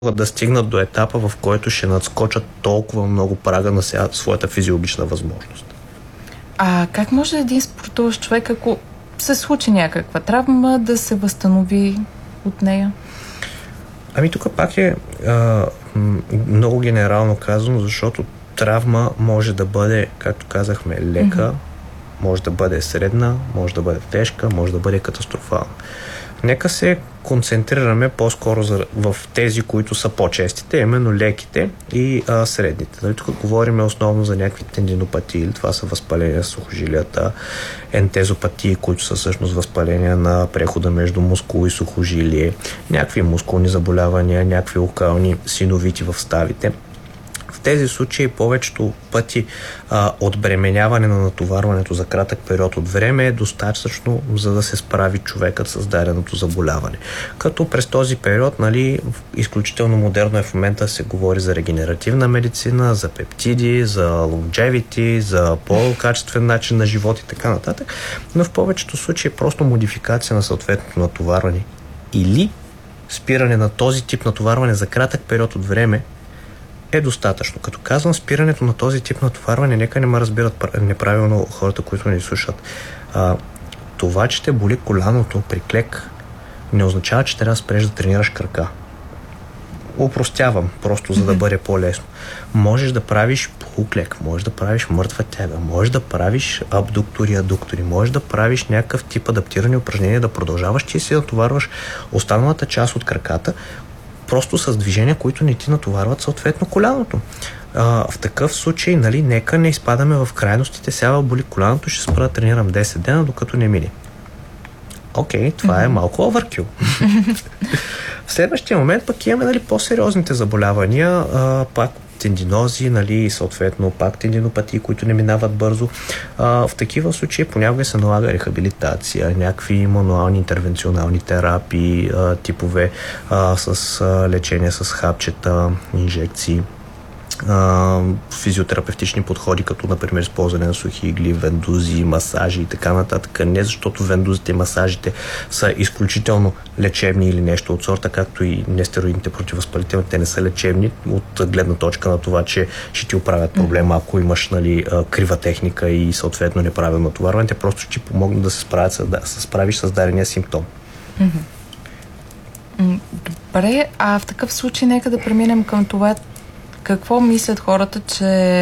да стигнат до етапа, в който ще надскочат толкова много прага на своята физиологична възможност. А как може един спортуващ човек, ако се случи някаква травма, да се възстанови от нея? Ами тук пак е много генерално казано, защото травма може да бъде, както казахме, лека, може да бъде средна, може да бъде тежка, може да бъде катастрофална. Нека се концентрираме по-скоро в тези, които са по-честите, именно леките и средните. Нали, тук говорим основно за някакви тендинопатии, това са възпаления на сухожилията, ентезопатии, които са всъщност възпаления на прехода между мускул и сухожилие, някакви мускулни заболявания, някакви локални синовити в ставите. В тези случаи повечето пъти отбременяване на натоварването за кратък период от време е достатъчно, за да се справи човекът с даденото заболяване. Като през този период, нали, изключително модерно е в момента се говори за регенеративна медицина, за пептиди, за longevity, за по-качествен начин на живот и така нататък, но в повечето случаи просто модификация на съответното натоварване или спиране на този тип натоварване за кратък период от време е достатъчно. Като казвам спирането на този тип натоварване, нека не ме разбират неправилно хората, които ни слушат. Това, че те боли коляното при клек, не означава, че трябва да спреш да тренираш крака. Упростявам, просто за да бъде по-лесно. Можеш да правиш полуклек, можеш да правиш мъртва тяга, можеш да правиш абдуктори, адуктори, можеш да правиш някакъв тип адаптирани упражнения, да продължаваш, че си натоварваш останалата част от краката, просто с движения, които не ти натоварват съответно коляното. В такъв случай, нали, нека не изпадаме в крайностите, сега боли коляното, ще спра да тренирам 10 дена, докато не мине. Окей, това е малко оверкил. В следващия момент пък имаме, нали, по-сериозните заболявания, пак тендинози, нали, съответно пак тендинопатии, които не минават бързо. В такива случаи понякога се налага рехабилитация, някакви мануални интервенционални терапии, типове с лечение с хапчета, инжекции, физиотерапевтични подходи, като например използване на сухи игли, вендузи, масажи и така нататък. Не защото вендузите и масажите са изключително лечебни или нещо от сорта, както и нестероидните противовъзпалителни, те не са лечебни от гледна точка на това, че ще ти оправят проблема, ако имаш, нали, крива техника и съответно неправилно натоварване, те просто ще ти помогнат да се справиш с дадения симптом. Добре, а в такъв случай нека да преминем към това какво мислят хората, че